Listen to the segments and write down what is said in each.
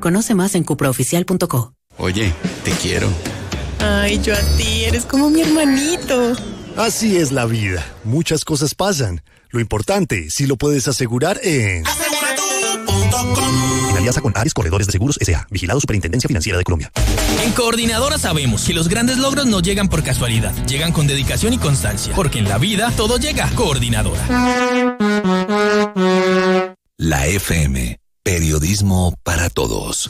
Conoce más en cupraoficial.co. Oye, te quiero. Ay, yo a ti, eres como mi hermanito. Así es la vida. Muchas cosas pasan. Lo importante, si lo puedes asegurar en... Asegurado.com. En alianza con Ares Corredores de Seguros S.A. Vigilado Superintendencia Financiera de Colombia. En Coordinadora sabemos que los grandes logros no llegan por casualidad. Llegan con dedicación y constancia. Porque en la vida todo llega. Coordinadora. La FM. Periodismo para todos.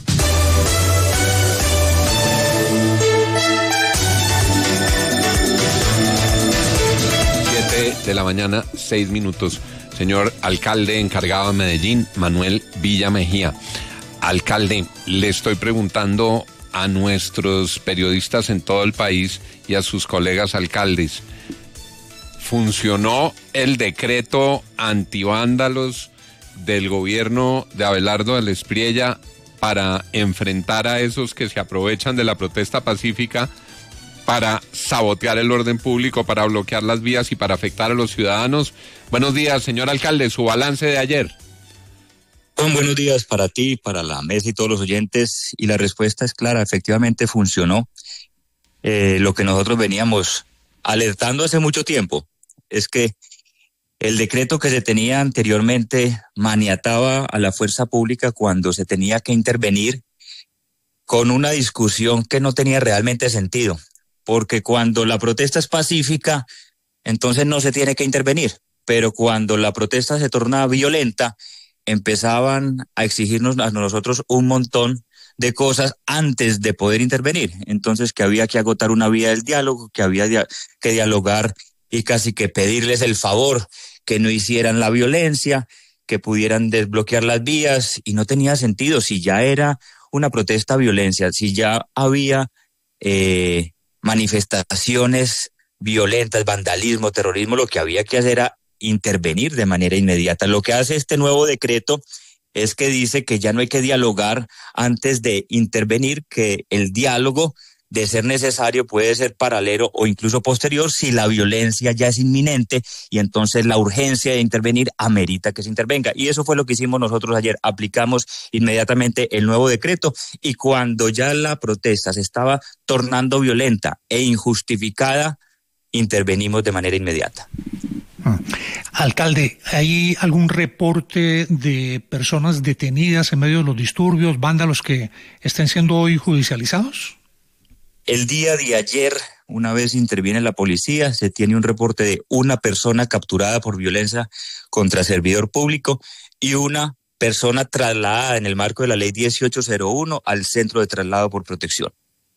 7:06 a.m. Señor alcalde encargado de Medellín, Manuel Villa Mejía. Alcalde, le estoy preguntando a nuestros periodistas en todo el país y a sus colegas alcaldes, ¿funcionó el decreto antivándalos del gobierno de Abelardo del Espriella para enfrentar a esos que se aprovechan de la protesta pacífica para sabotear el orden público, para bloquear las vías y para afectar a los ciudadanos? Buenos días, señor alcalde, su balance de ayer. Buenos días para ti, para la mesa y todos los oyentes, y la respuesta es clara, efectivamente funcionó. Lo que nosotros veníamos alertando hace mucho tiempo es que el decreto que se tenía anteriormente maniataba a la fuerza pública cuando se tenía que intervenir con una discusión que no tenía realmente sentido, porque cuando la protesta es pacífica, entonces no se tiene que intervenir, pero cuando la protesta se torna violenta, empezaban a exigirnos a nosotros un montón de cosas antes de poder intervenir. Entonces que había que agotar una vía del diálogo, que había que dialogar y casi que pedirles el favor que no hicieran la violencia, que pudieran desbloquear las vías, y no tenía sentido. Si ya era una protesta violencia, si ya había manifestaciones violentas, vandalismo, terrorismo, lo que había que hacer era intervenir de manera inmediata. Lo que hace este nuevo decreto es que dice que ya no hay que dialogar antes de intervenir, que el diálogo, de ser necesario, puede ser paralelo o incluso posterior si la violencia ya es inminente, y entonces la urgencia de intervenir amerita que se intervenga. Y eso fue lo que hicimos nosotros ayer. Aplicamos inmediatamente el nuevo decreto, y cuando ya la protesta se estaba tornando violenta e injustificada, intervenimos de manera inmediata. Alcalde, ¿hay algún reporte de personas detenidas en medio de los disturbios, vándalos que estén siendo hoy judicializados? El día de ayer, una vez interviene la policía, se tiene un reporte de una persona capturada por violencia contra servidor público y una persona trasladada en el marco de la ley 1801 al centro de traslado por protección.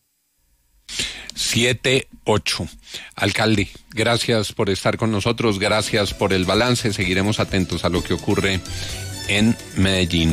7:08. Alcalde, gracias por estar con nosotros, gracias por el balance, seguiremos atentos a lo que ocurre en Medellín.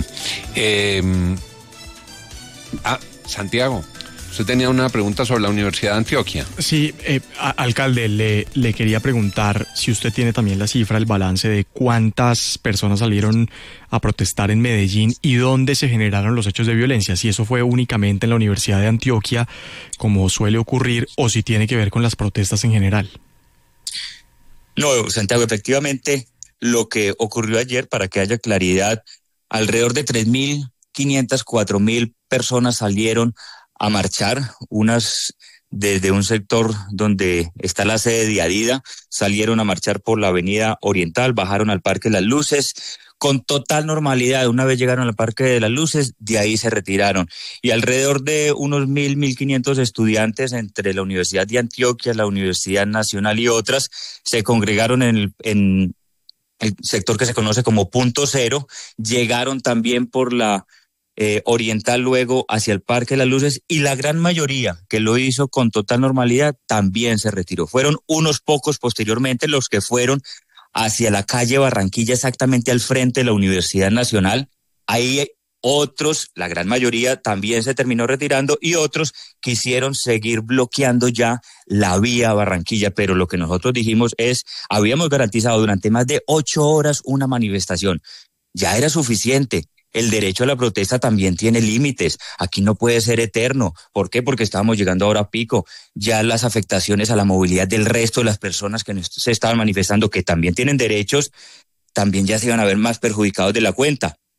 Santiago, usted tenía una pregunta sobre la Universidad de Antioquia. Sí, alcalde, le quería preguntar si usted tiene también la cifra, el balance de cuántas personas salieron a protestar en Medellín y dónde se generaron los hechos de violencia, si eso fue únicamente en la Universidad de Antioquia, como suele ocurrir, o si tiene que ver con las protestas en general. No, Santiago, efectivamente, lo que ocurrió ayer, para que haya claridad, alrededor de 3.500, 4.000 personas salieron a marchar, unas desde un sector donde está la sede de Adida, salieron a marchar por la avenida Oriental, bajaron al Parque de las Luces, con total normalidad. Una vez llegaron al Parque de las Luces, de ahí se retiraron. Y alrededor de unos 1.500 estudiantes entre la Universidad de Antioquia, la Universidad Nacional y otras, se congregaron en el sector que se conoce como Punto Cero, llegaron también por la Oriental, luego hacia el Parque de las Luces, y la gran mayoría que lo hizo con total normalidad también se retiró. Fueron unos pocos posteriormente los que fueron hacia la calle Barranquilla, exactamente al frente de la Universidad Nacional. Ahí otros, la gran mayoría, también se terminó retirando, y otros quisieron seguir bloqueando ya la vía Barranquilla. Pero lo que nosotros dijimos es, habíamos garantizado durante más de 8 horas una manifestación. Ya era suficiente. El derecho a la protesta también tiene límites. Aquí no puede ser eterno. ¿Por qué? Porque estábamos llegando ahora a pico. Ya las afectaciones a la movilidad del resto de las personas que se estaban manifestando, que también tienen derechos, también ya se iban a ver más perjudicados de la cuenta.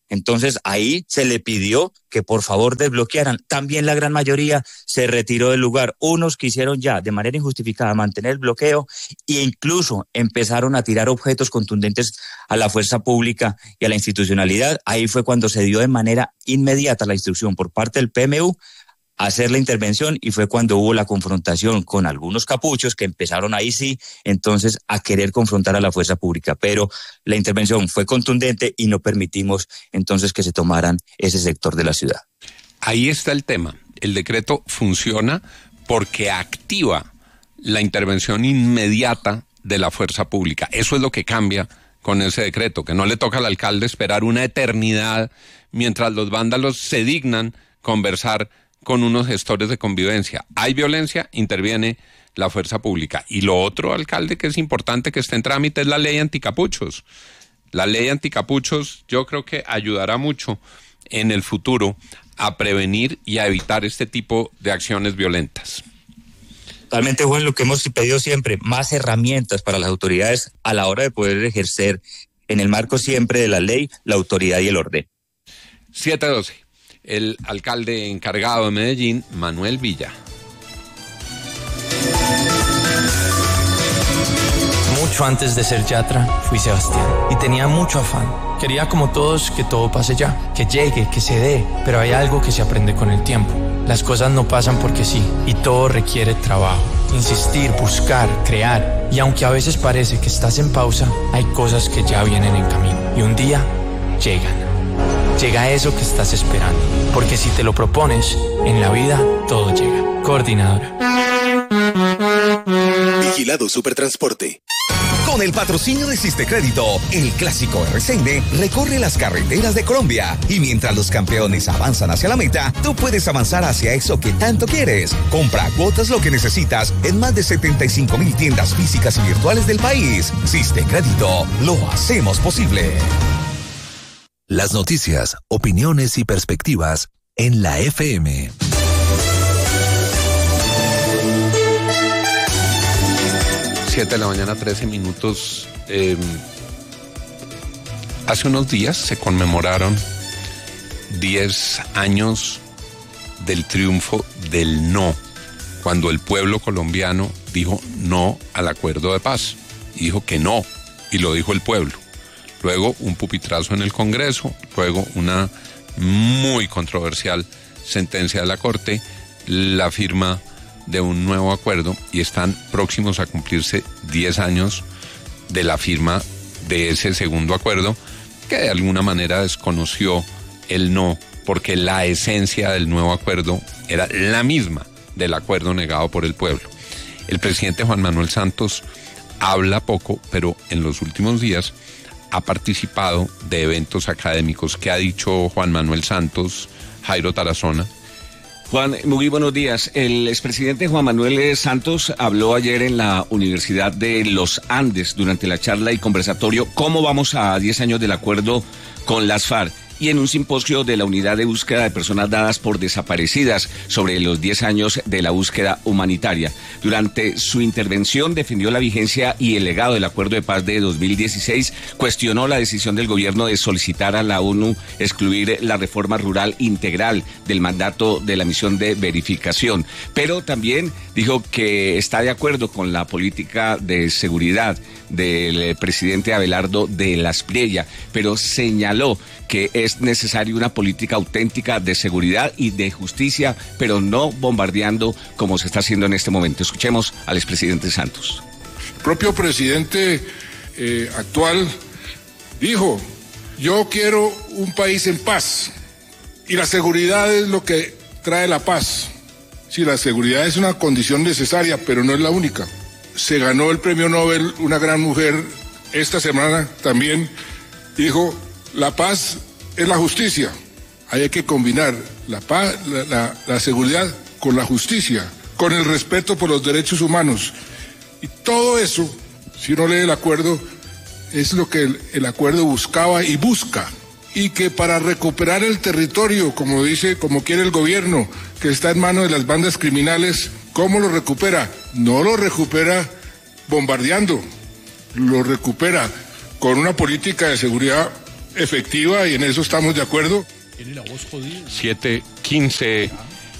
Entonces ahí se le pidió que por favor desbloquearan. También la gran mayoría se retiró del lugar. Unos quisieron ya de manera injustificada mantener el bloqueo e incluso empezaron a tirar objetos contundentes a la fuerza pública y a la institucionalidad. Ahí fue cuando se dio de manera inmediata la instrucción por parte del PMU hacer la intervención y fue cuando hubo la confrontación con algunos capuchos que empezaron ahí sí, entonces a querer confrontar a la fuerza pública, pero la intervención fue contundente y no permitimos entonces que se tomaran ese sector de la ciudad. Ahí está el tema. El decreto funciona porque activa la intervención inmediata de la fuerza pública. Eso es lo que cambia con ese decreto, que no le toca al alcalde esperar una eternidad mientras los vándalos se dignan conversar con unos gestores de convivencia. Hay violencia, interviene la fuerza pública. Y lo otro, alcalde, que es importante que esté en trámite es la ley anticapuchos. La ley anticapuchos yo creo que ayudará mucho en el futuro a prevenir y a evitar este tipo de acciones violentas. Totalmente, Juan, lo que hemos pedido siempre, más herramientas para las autoridades a la hora de poder ejercer en el marco siempre de la ley, la autoridad y el orden. 7:12. El alcalde encargado de Medellín, Manuel Villa. Mucho antes de ser Yatra, fui Sebastián y tenía mucho afán. Quería como todos que todo pase ya, que llegue, que se dé, pero hay algo que se aprende con el tiempo. Las cosas no pasan porque sí y todo requiere trabajo, insistir, buscar, crear. Y aunque a veces parece que estás en pausa, hay cosas que ya vienen en camino y un día llegan. Llega eso que estás esperando, porque si te lo propones, en la vida todo llega. Coordinadora. Vigilado Supertransporte. Con el patrocinio de Sistecrédito, el clásico RCN recorre las carreteras de Colombia. Y mientras los campeones avanzan hacia la meta, tú puedes avanzar hacia eso que tanto quieres. Compra cuotas lo que necesitas en más de 75,000 tiendas físicas y virtuales del país. Sistecrédito, lo hacemos posible. Las noticias, opiniones y perspectivas en la FM. Siete de la mañana, 13 minutos. Hace unos días se conmemoraron 10 años del triunfo del no, cuando el pueblo colombiano dijo no al acuerdo de paz. Y dijo que no, y lo dijo el pueblo. Luego un pupitrazo en el Congreso, luego una muy controversial sentencia de la Corte, la firma de un nuevo acuerdo y están próximos a cumplirse 10 años de la firma de ese segundo acuerdo que de alguna manera desconoció el no porque la esencia del nuevo acuerdo era la misma del acuerdo negado por el pueblo. El presidente Juan Manuel Santos habla poco, pero en los últimos días ha participado de eventos académicos. ¿Qué ha dicho Juan Manuel Santos, Jairo Tarazona? Juan, muy buenos días. El expresidente Juan Manuel Santos habló ayer en la Universidad de los Andes durante la charla y conversatorio ¿Cómo vamos a 10 años del acuerdo con las FARC? Y en un simposio de la Unidad de Búsqueda de Personas Dadas por Desaparecidas sobre los 10 años de la búsqueda humanitaria. Durante su intervención defendió la vigencia y el legado del Acuerdo de Paz de 2016, cuestionó la decisión del gobierno de solicitar a la ONU excluir la reforma rural integral del mandato de la misión de verificación, pero también dijo que está de acuerdo con la política de seguridad del presidente Abelardo de la Espriella, pero señaló que es necesaria una política auténtica de seguridad y de justicia, pero no bombardeando como se está haciendo en este momento. Escuchemos al expresidente Santos. El propio presidente actual dijo, yo quiero un país en paz y la seguridad es lo que trae la paz. Sí, la seguridad es una condición necesaria, pero no es la única. Se ganó el premio Nobel una gran mujer esta semana también, dijo, la paz es la justicia. Ahí hay que combinar la paz, la seguridad con la justicia, con el respeto por los derechos humanos. Y todo eso, si uno lee el acuerdo, es lo que el acuerdo buscaba y busca. Y que para recuperar el territorio, como quiere el gobierno, que está en manos de las bandas criminales, ¿cómo lo recupera? No lo recupera bombardeando, lo recupera con una política de seguridad efectiva y en eso estamos de acuerdo. Tiene la voz jodida. 7:15,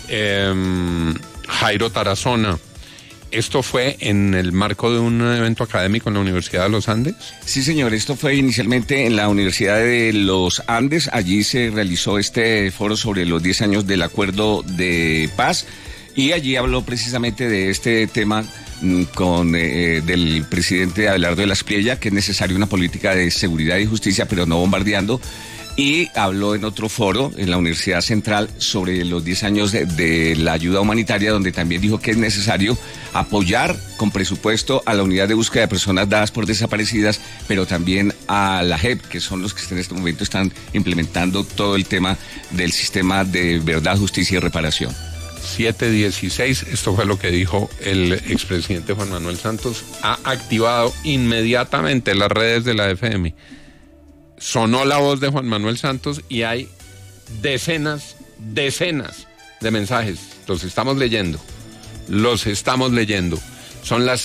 Jairo Tarazona. ¿Esto fue en el marco de un evento académico en la Universidad de los Andes? Sí, señor, esto fue inicialmente en la Universidad de los Andes. Allí se realizó este foro sobre los 10 años del Acuerdo de Paz y allí habló precisamente de este tema con del presidente Abelardo de la Espriella, que es necesaria una política de seguridad y justicia, pero no bombardeando. Y habló en otro foro en la Universidad Central sobre los 10 años de la ayuda humanitaria, donde también dijo que es necesario apoyar con presupuesto a la unidad de búsqueda de personas dadas por desaparecidas, pero también a la JEP, que son los que en este momento están implementando todo el tema del sistema de verdad, justicia y reparación. 7:16, esto fue lo que dijo el expresidente Juan Manuel Santos. Ha activado inmediatamente las redes de la FM. Sonó la voz de Juan Manuel Santos y hay decenas de mensajes. Los estamos leyendo. Son las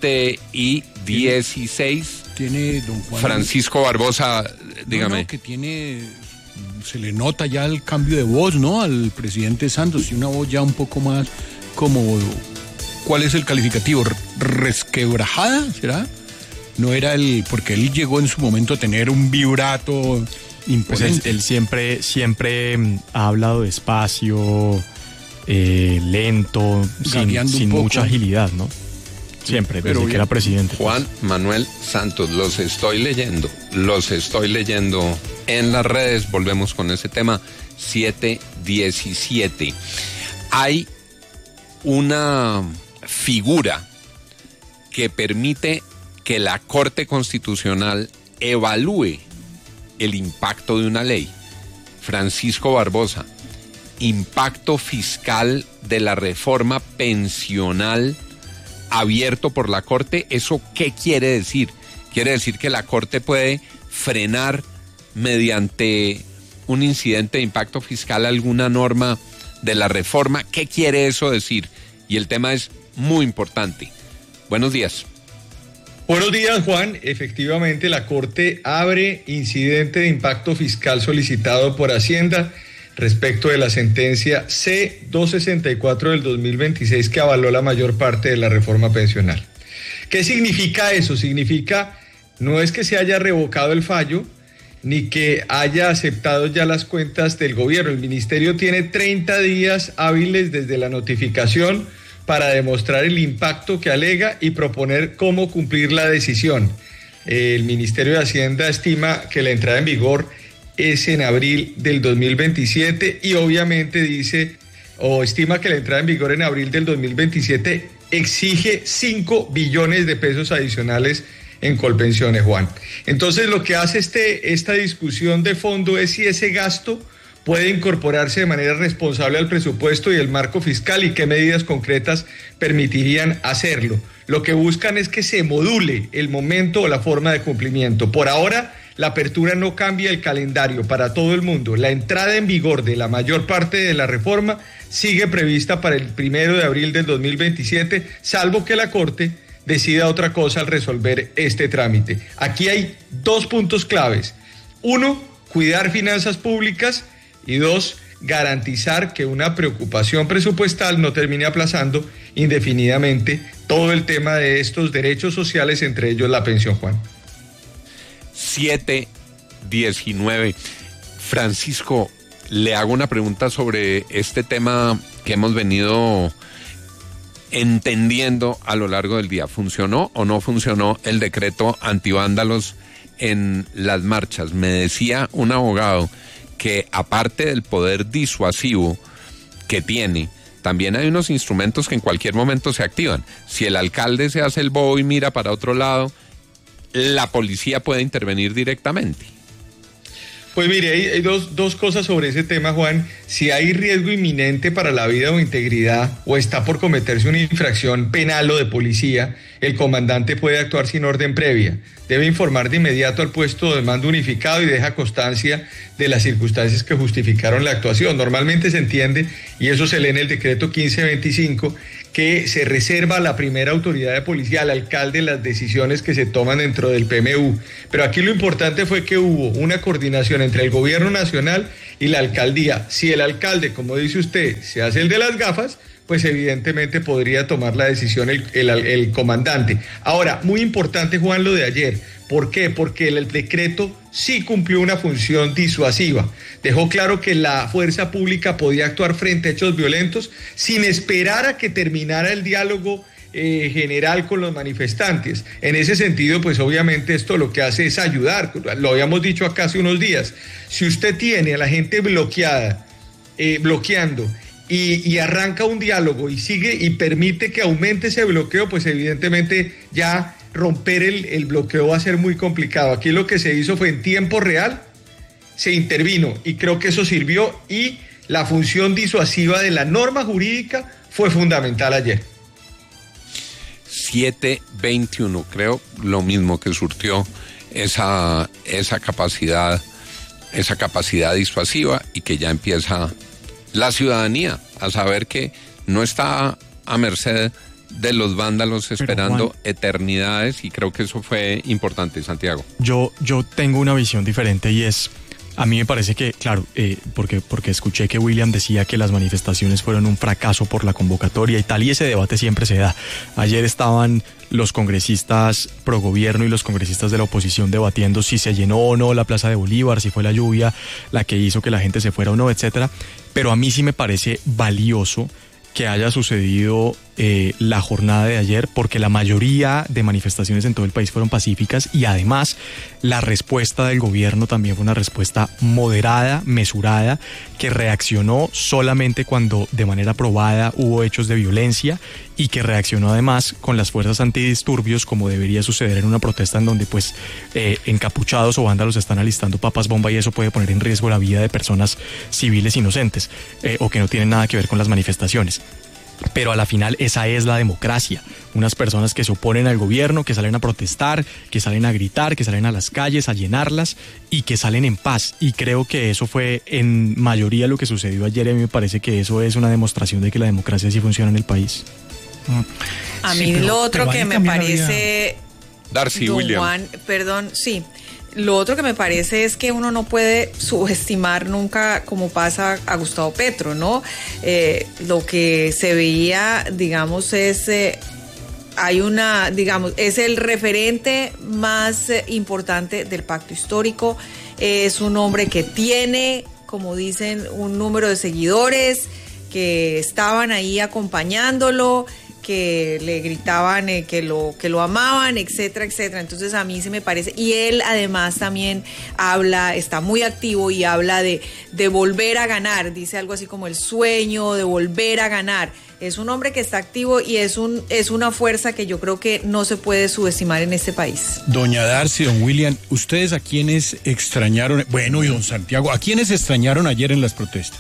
7:16. Tiene don Juan Francisco Barbosa, dígame. No, que se le nota ya el cambio de voz, ¿no? Al presidente Santos, y una voz ya un poco más como, ¿cuál es el calificativo? ¿Resquebrajada, será? No era porque él llegó en su momento a tener un vibrato imponente. Pues él siempre ha hablado despacio, lento, sin mucha agilidad, ¿no? Siempre, desde que era presidente. Juan Manuel Santos, los estoy leyendo en las redes. Volvemos con ese tema. 7:17. Hay una figura que permite que la Corte Constitucional evalúe el impacto de una ley. Francisco Barbosa, impacto fiscal de la reforma pensional abierto por la Corte, ¿eso qué quiere decir? Quiere decir que la Corte puede frenar mediante un incidente de impacto fiscal alguna norma de la reforma. ¿Qué quiere eso decir? Y el tema es muy importante. Buenos días. Buenos días, Juan. Efectivamente, la Corte abre incidente de impacto fiscal solicitado por Hacienda respecto de la sentencia C-264 del 2026 que avaló la mayor parte de la reforma pensional. ¿Qué significa eso? Significa, no es que se haya revocado el fallo, ni que haya aceptado ya las cuentas del gobierno. El ministerio tiene 30 días hábiles desde la notificación para demostrar el impacto que alega y proponer cómo cumplir la decisión. El Ministerio de Hacienda estima que la entrada en vigor es en abril del 2027 y obviamente estima que la entrada en vigor en abril del 2027 exige 5 billones de pesos adicionales en Colpensiones, Juan. Entonces lo que hace esta discusión de fondo es si ese gasto puede incorporarse de manera responsable al presupuesto y el marco fiscal y qué medidas concretas permitirían hacerlo. Lo que buscan es que se module el momento o la forma de cumplimiento. Por ahora, la apertura no cambia el calendario para todo el mundo. La entrada en vigor de la mayor parte de la reforma sigue prevista para el 1 de abril del 2027, salvo que la Corte decida otra cosa al resolver este trámite. Aquí hay 2 puntos claves. 1, cuidar finanzas públicas y 2, garantizar que una preocupación presupuestal no termine aplazando indefinidamente todo el tema de estos derechos sociales, entre ellos la pensión, Juan. 7:19. Francisco, le hago una pregunta sobre este tema que hemos venido entendiendo a lo largo del día. ¿Funcionó o no funcionó el decreto antivándalos en las marchas? Me decía un abogado que aparte del poder disuasivo que tiene, también hay unos instrumentos que en cualquier momento se activan. Si el alcalde se hace el bobo y mira para otro lado, la policía puede intervenir directamente. Pues mire, hay dos cosas sobre ese tema, Juan. Si hay riesgo inminente para la vida o integridad o está por cometerse una infracción penal o de policía, el comandante puede actuar sin orden previa. Debe informar de inmediato al puesto de mando unificado y deja constancia de las circunstancias que justificaron la actuación. Normalmente se entiende, y eso se lee en el decreto 1525, que se reserva a la primera autoridad de policía, al alcalde, las decisiones que se toman dentro del PMU. Pero aquí lo importante fue que hubo una coordinación entre el gobierno nacional y la alcaldía. Si el alcalde, como dice usted, se hace el de las gafas, pues evidentemente podría tomar la decisión el comandante. Ahora, muy importante, Juan, lo de ayer. ¿Por qué? Porque el decreto sí cumplió una función disuasiva. Dejó claro que la fuerza pública podía actuar frente a hechos violentos sin esperar a que terminara el diálogo general con los manifestantes. En ese sentido, pues obviamente esto lo que hace es ayudar. Lo habíamos dicho acá hace unos días. Si usted tiene a la gente bloqueando, y arranca un diálogo y sigue y permite que aumente ese bloqueo, pues evidentemente ya romper el bloqueo va a ser muy complicado. Aquí lo que se hizo fue en tiempo real, se intervino y creo que eso sirvió, y la función disuasiva de la norma jurídica fue fundamental ayer. 721, creo lo mismo que surtió esa capacidad disuasiva, y que ya empieza la ciudadanía a saber que no está a merced de los vándalos esperando eternidades, y creo que eso fue importante, Santiago. Yo tengo una visión diferente, y es, a mí me parece que, claro, porque escuché que William decía que las manifestaciones fueron un fracaso por la convocatoria y tal, y ese debate siempre se da. Ayer estaban los congresistas pro gobierno y los congresistas de la oposición debatiendo si se llenó o no la Plaza de Bolívar, si fue la lluvia la que hizo que la gente se fuera o no, etcétera. Pero a mí sí me parece valioso que haya sucedido la jornada de ayer, porque la mayoría de manifestaciones en todo el país fueron pacíficas, y además la respuesta del gobierno también fue una respuesta moderada, mesurada, que reaccionó solamente cuando de manera probada hubo hechos de violencia, y que reaccionó además con las fuerzas antidisturbios, como debería suceder en una protesta en donde pues encapuchados o vándalos están alistando papas bomba, y eso puede poner en riesgo la vida de personas civiles inocentes o que no tienen nada que ver con las manifestaciones. Pero a la final esa es la democracia, unas personas que se oponen al gobierno, que salen a protestar, que salen a gritar, que salen a las calles a llenarlas y que salen en paz, y creo que eso fue en mayoría lo que sucedió ayer. A mí me parece que eso es una demostración de que la democracia sí funciona en el país. A mí lo otro que me parece, Darcy, William. Juan, perdón, sí. Lo otro que me parece es que uno no puede subestimar nunca, como pasa a Gustavo Petro, ¿no? Lo que se veía, digamos, es es el referente más importante del pacto histórico. Es un hombre que tiene, como dicen, un número de seguidores que estaban ahí acompañándolo, que le gritaban que lo amaban, etcétera, etcétera. Entonces a mí se me parece, y él además también está muy activo y habla de volver a ganar, dice algo así como el sueño de volver a ganar. Es un hombre que está activo y es una fuerza que yo creo que no se puede subestimar en este país. Doña Darcy, don William, ¿ustedes a quiénes extrañaron? Bueno, y don Santiago, ¿a quiénes extrañaron ayer en las protestas?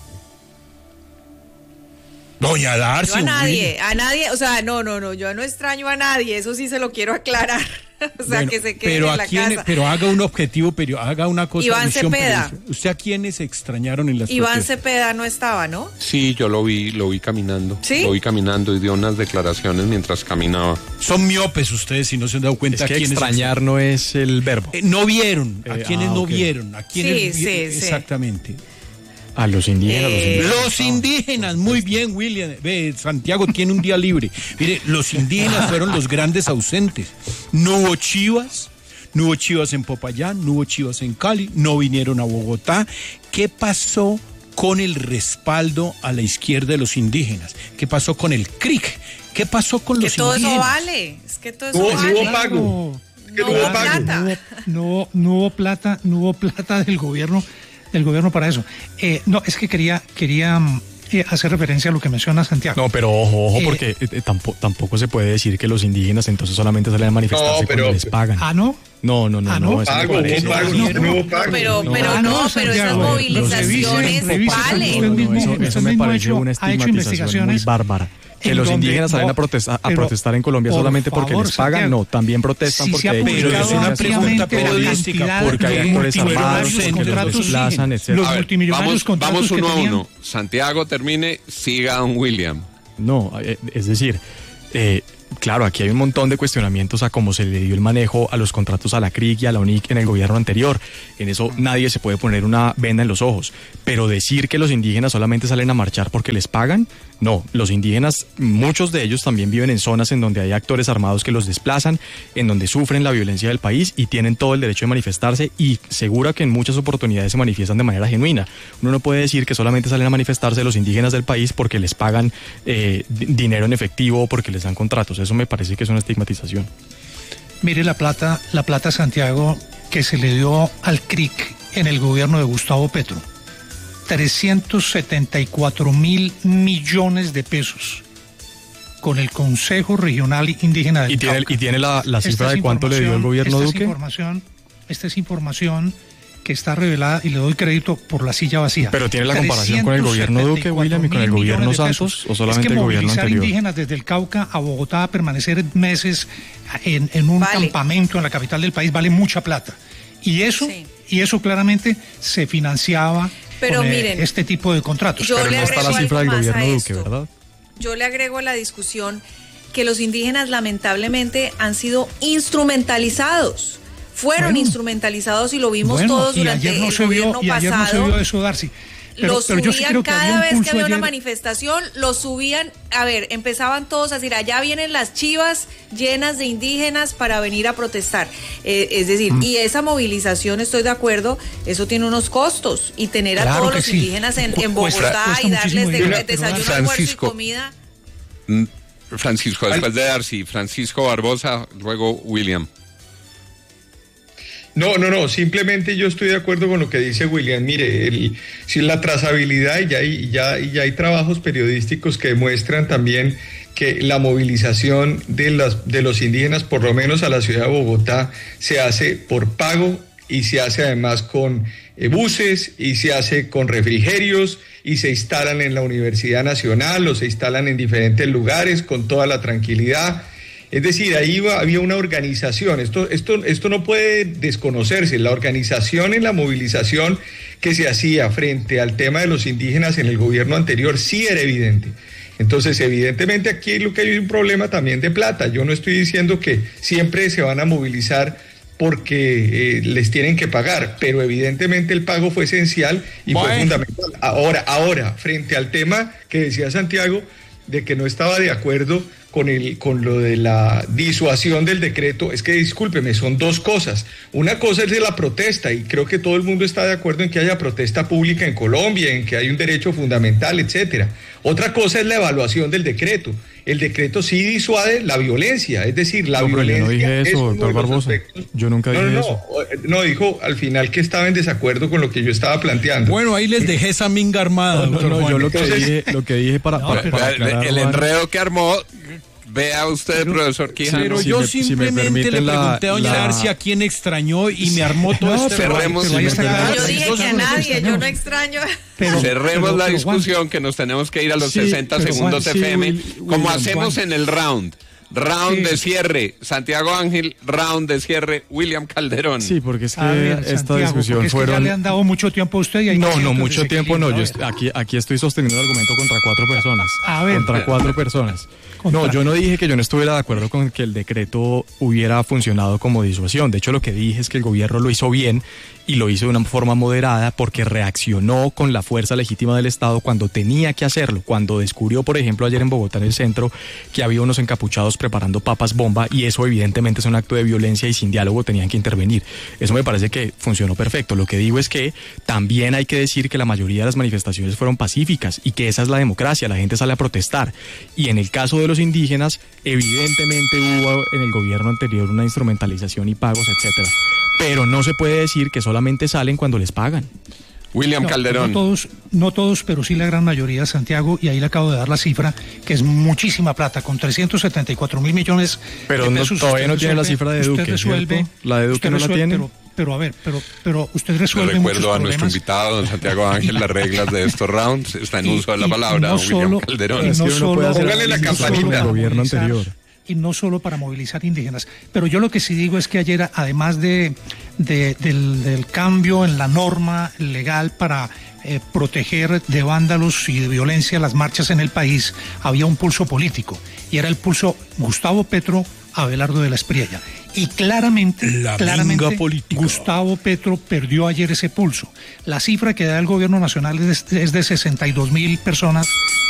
Doña Darcy. Yo a nadie, o sea, no, yo no extraño a nadie, eso sí se lo quiero aclarar. O sea, bueno, que se queden en la casa. Pero haga un objetivo, haga una cosa. Iván Cepeda. ¿Usted a quiénes extrañaron en las Iván protestas? Cepeda no estaba, ¿no? Sí, yo lo vi caminando. ¿Sí? Lo vi caminando y dio unas declaraciones mientras caminaba. Son miopes ustedes si no se han dado cuenta. Es que extrañar no es el verbo. No vieron, a quienes no okay. vieron, a quienes sí. Exactamente. A los indígenas. Los indígenas, muy bien, William. Santiago tiene un día libre. Mire, los indígenas fueron los grandes ausentes. No hubo chivas en Popayán, no hubo chivas en Cali, no vinieron a Bogotá. ¿Qué pasó con el respaldo a la izquierda de los indígenas? ¿Qué pasó con el CRIC? ¿Qué pasó con los indígenas? Que todo eso vale, es que todo eso vale. No hubo pago. No hubo plata del gobierno para eso. No, es que quería hacer referencia a lo que menciona Santiago. No, pero ojo, porque tampoco se puede decir que los indígenas entonces solamente salen a manifestarse cuando les pagan. ¿Ah, no? No, eso no pago, pero esas movilizaciones valen. Eso me parece una estigmatización muy bárbara. Que los indígenas salen a protestar en Colombia solamente porque les pagan, Santiago, no, también protestan porque pero es una pregunta periodística, porque hay actores armados que los desplazan, etc. Vamos uno a uno. Santiago termine, siga don William. No, es decir, claro, aquí hay un montón de cuestionamientos a cómo se le dio el manejo a los contratos a la CRIC y a la UNIC en el gobierno anterior. En eso nadie se puede poner una venda en los ojos. Pero decir que los indígenas solamente salen a marchar porque les pagan, no. Los indígenas, muchos de ellos también viven en zonas en donde hay actores armados que los desplazan, en donde sufren la violencia del país y tienen todo el derecho de manifestarse, y seguro que en muchas oportunidades se manifiestan de manera genuina. Uno no puede decir que solamente salen a manifestarse los indígenas del país porque les pagan dinero en efectivo o porque les dan contratos. Eso me parece que es una estigmatización. Mire la plata, Santiago, que se le dio al CRIC en el gobierno de Gustavo Petro. 374 mil millones de pesos con el Consejo Regional Indígena del Cauca. ¿Y tiene la cifra de cuánto le dio el gobierno Duque? Esta es información que está revelada y le doy crédito por la silla vacía. ¿Pero tiene la comparación con el gobierno Duque, William, y con el gobierno Santos, o solamente el gobierno anterior? Movilizar indígenas desde el Cauca a Bogotá, permanecer meses en un campamento en la capital del país, vale mucha plata. Y eso claramente se financiaba con este tipo de contratos. Pero no está la cifra del gobierno Duque, ¿verdad? Yo le agrego a la discusión que los indígenas lamentablemente han sido instrumentalizados. Fueron instrumentalizados y lo vimos todos durante el gobierno pasado. Ayer no se vio eso, Darcy. Lo subían cada vez que había una manifestación, lo subían, empezaban todos a decir, allá vienen las chivas llenas de indígenas para venir a protestar. Es decir, y esa movilización, estoy de acuerdo, eso tiene unos costos, y tener a todos los indígenas en Bogotá y darles desayuno, almuerzo y comida. Francisco, después de Darcy, Francisco Barbosa, luego William. No, simplemente yo estoy de acuerdo con lo que dice William. Mire, si la trazabilidad, y ya hay trabajos periodísticos que demuestran también que la movilización de los indígenas, por lo menos a la ciudad de Bogotá, se hace por pago y se hace además con buses y se hace con refrigerios y se instalan en la Universidad Nacional o se instalan en diferentes lugares con toda la tranquilidad. Es decir, ahí había una organización, esto no puede desconocerse, la organización en la movilización que se hacía frente al tema de los indígenas en el gobierno anterior sí era evidente. Entonces, evidentemente aquí lo que hay un problema también de plata. Yo no estoy diciendo que siempre se van a movilizar porque les tienen que pagar, pero evidentemente el pago fue esencial y fue fundamental. Ahora, frente al tema que decía Santiago, de que no estaba de acuerdo con lo de la disuasión del decreto, es que discúlpeme, son dos cosas. Una cosa es de la protesta, y creo que todo el mundo está de acuerdo en que haya protesta pública en Colombia, en que hay un derecho fundamental, etcétera. Otra cosa es la evaluación del decreto. El decreto sí disuade la violencia, es decir, la violencia. Yo no dije eso, doctor Barbosa. Yo nunca dije eso. No, dijo al final que estaba en desacuerdo con lo que yo estaba planteando. Bueno, ahí les dejé esa minga armada, doctor Juan. Yo lo que dije para aclarar, el enredo que armó. Vea usted, profesor Quijano. Pero yo simplemente le pregunté a doña Darcy a quién extrañó y me armó todo este cerremos. Yo dije que a nadie, yo no extraño. Cerremos la discusión, que nos tenemos que ir a los 60 segundos FM, como hacemos en el round. Round de cierre, Santiago Ángel, round de cierre, William Calderón. Sí, porque es que esta discusión fueron... ya le han dado mucho tiempo a usted. Y no, mucho tiempo no. Yo aquí estoy sosteniendo el argumento contra 4 personas. Contra 4 personas. No, yo no dije que yo no estuviera de acuerdo con que el decreto hubiera funcionado como disuasión. De hecho, lo que dije es que el gobierno lo hizo bien y lo hizo de una forma moderada porque reaccionó con la fuerza legítima del Estado cuando tenía que hacerlo. Cuando descubrió, por ejemplo, ayer en Bogotá, en el centro, que había unos encapuchados preparando papas bomba, y eso evidentemente es un acto de violencia y sin diálogo tenían que intervenir. Eso me parece que funcionó perfecto. Lo que digo es que también hay que decir que la mayoría de las manifestaciones fueron pacíficas y que esa es la democracia, la gente sale a protestar. Y en el caso de los indígenas, evidentemente hubo en el gobierno anterior una instrumentalización y pagos, etcétera. Pero no se puede decir que solamente salen cuando les pagan. William Calderón. No todos, pero sí la gran mayoría, Santiago, y ahí le acabo de dar la cifra, que es muchísima plata, con 374 mil millones pero de pesos. Todavía no tiene la cifra de Duque, ¿cierto? La de Duque no la tiene. Pero usted resuelve muchos problemas. Recuerdo a nuestro invitado, don Santiago Ángel, las reglas de estos rounds. Está en uso de la palabra, William Calderón. Póngale la campanita. El gobierno anterior. Y no solo para movilizar indígenas. Pero yo lo que sí digo es que ayer, además del cambio en la norma legal para proteger de vándalos y de violencia las marchas en el país, había un pulso político. Y era el pulso Gustavo Petro, Abelardo de la Espriella. Y claramente Gustavo Petro perdió ayer ese pulso. La cifra que da el gobierno nacional es de 62.000 personas